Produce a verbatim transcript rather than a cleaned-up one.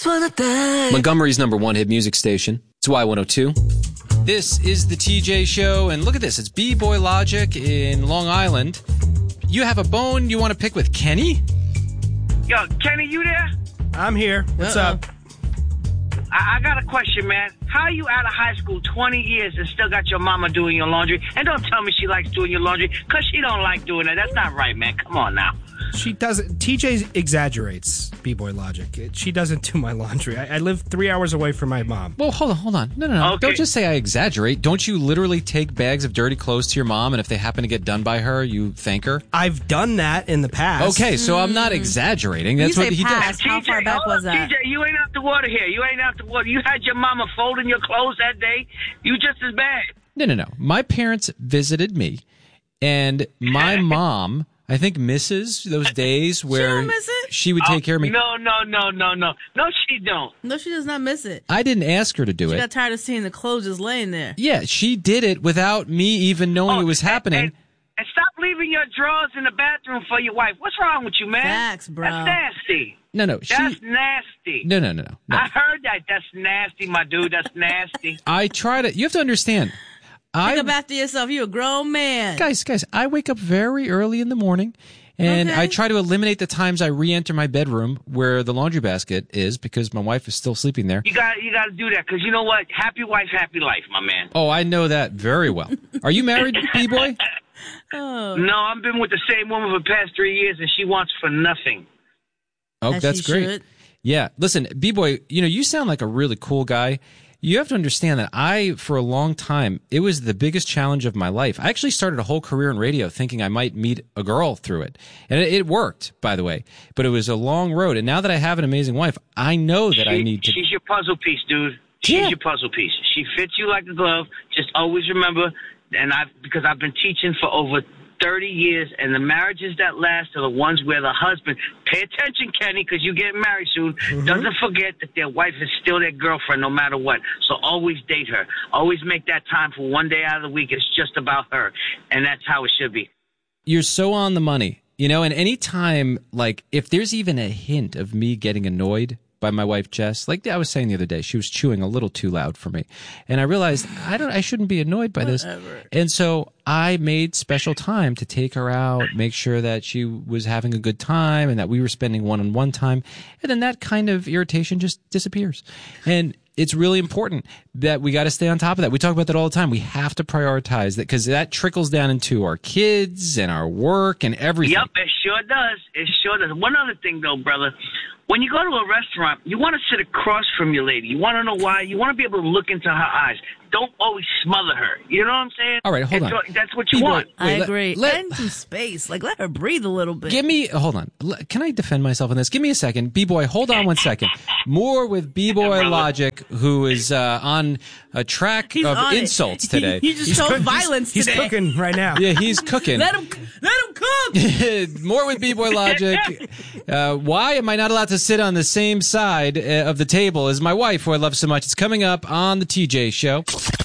just wanna die. Montgomery's number one hit music station. It's Y one oh two. This is the T J Show, and look at this. It's B-Boy Logic in Long Island. You have a bone you want to pick with Kenny? Yo, Kenny, you there? I'm here. What's Uh-oh. up? I-, I got a question, man. How you out of high school twenty years and still got your mama doing your laundry? And don't tell me she likes doing your laundry, because she don't like doing it. That's not right, man. Come on now. She doesn't. T J exaggerates, B-Boy Logic. It- She doesn't do my laundry. I, I live three hours away from my mom. Well, hold on, hold on. No, no, no. Okay. Don't just say I exaggerate. Don't you literally take bags of dirty clothes to your mom, and if they happen to get done by her, you thank her? I've done that in the past. Okay, so I'm not exaggerating. That's You what say he past. does. How far back was that? T J, you ain't out the water here. You ain't out the water. You had your mama folding your clothes that day. You just as bad. No, no, no. My parents visited me, and my mom, I think, misses those days where don't miss it? she would take care of me. No, no, no, no, no. No, she don't. No, she does not miss it. I didn't ask her to do She it. got tired of seeing the clothes just laying there. Yeah, she did it without me even knowing Oh, it was and- happening. And, and stop leaving your drawers in the bathroom for your wife. What's wrong with you, man? Facts, bro. That's nasty. no, no, she. That's nasty. No, no, no, no. no. I heard that. That's nasty, my dude. That's nasty. I try to. You have to understand. I Pick up after yourself. You a grown man. guys, guys, I wake up very early in the morning, and Okay. I try to eliminate the times I re-enter my bedroom where the laundry basket is because my wife is still sleeping there. You got you got to do that because you know what? Happy wife, happy life, my man. Oh, I know that very well. Are you married, B-boy? Oh. No, I've been with the same woman for the past three years, and she wants for nothing. Oh, As that's she great. should. Yeah, listen, B-boy, you know, you sound like a really cool guy. You have to understand that I, for a long time, it was the biggest challenge of my life. I actually started a whole career in radio thinking I might meet a girl through it. And it, it worked, by the way. But it was a long road. And now that I have an amazing wife, I know that I She- need to... She's your puzzle piece, dude. She's Yeah. your puzzle piece. She fits you like a glove. Just always remember, and I because I've been teaching for over thirty years, and the marriages that last are the ones where the husband, pay attention, Kenny, because you're getting married soon, doesn't forget that their wife is still their girlfriend no matter what. So always date her. Always make that time for one day out of the week. It's just about her, and that's how it should be. You're so on the money, you know, and any time, like, if there's even a hint of me getting annoyed by my wife, Jess, like I was saying the other day, she was chewing a little too loud for me. And I realized I don't, I shouldn't be annoyed by this. And so I made special time to take her out, make sure that she was having a good time and that we were spending one-on-one time. And then that kind of irritation just disappears. And it's really important that we got to stay on top of that. We talk about that all the time. We have to prioritize that because that trickles down into our kids and our work and everything. Yep, it sure does. It sure does. One other thing, though, brother. When you go to a restaurant, you want to sit across from your lady. You want to know why? You want to be able to look into her eyes. Don't always smother her. You know what I'm saying? All right, hold It's on. all- That's what you B-boy, want. I wait, let- agree. let- and some space. Like, let her breathe a little bit. Give me, hold on. L- Can I defend myself on this? Give me a second. B-Boy, hold on one second. More with B-Boy Logic, who is uh, on a track He's of on it. insults today. He just He's showed cook- violence he's, today. He's cooking right now. Yeah, he's cooking. Let him, let him cook. More with B-Boy Logic. Uh, why am I not allowed to sit on the same side uh, of the table as my wife, who I love so much? It's coming up on the T J Show.